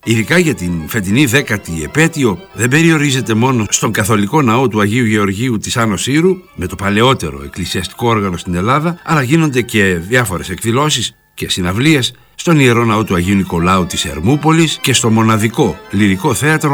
ειδικά για την φετινή 10η επέτειο, δεν περιορίζεται μόνο στον καθολικό ναό του Αγίου Γεωργίου της Άνω Σύρου, με το παλαιότερο εκκλησιαστικό όργανο στην Ελλάδα, αλλά γίνονται και διάφορες εκδηλώσεις και συναυλίες στον Ιερό Ναό του Αγίου Νικολάου της Ερμούπολης και στο μοναδικό λυρικό θέατρο